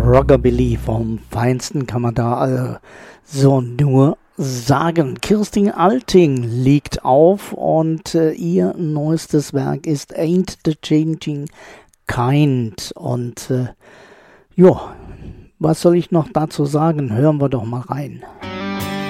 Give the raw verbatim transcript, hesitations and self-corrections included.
Rockabilly vom Feinsten kann man da also so nur sagen. Kirstin Alting liegt auf und äh, ihr neuestes Werk ist Ain't the Changing Kind. Und äh, ja, was soll ich noch dazu sagen? Hören wir doch mal rein.